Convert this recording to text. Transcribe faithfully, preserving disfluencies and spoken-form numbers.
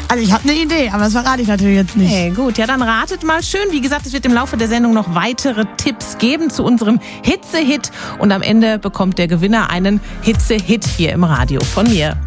Also ich habe eine Idee, aber das verrate ich natürlich jetzt nicht. Hey, gut, ja, dann ratet mal schön. Wie gesagt, es wird im Laufe der Sendung noch weitere Tipps geben zu unserem Hitze-Hit. Und am Ende bekommt der Gewinner einen Hitze-Hit hier im Radio von mir.